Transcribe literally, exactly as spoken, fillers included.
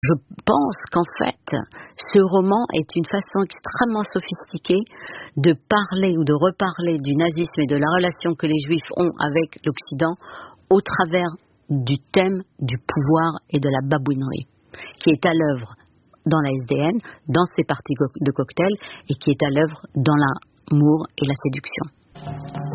Je pense qu'en fait, ce roman est une façon extrêmement sophistiquée de parler ou de reparler du nazisme et de la relation que les Juifs ont avec l'Occident au travers du thème du pouvoir et de la babouinerie, qui est à l'œuvre dans la S D N, dans ses parties de cocktail, et qui est à l'œuvre dans l'amour et la séduction.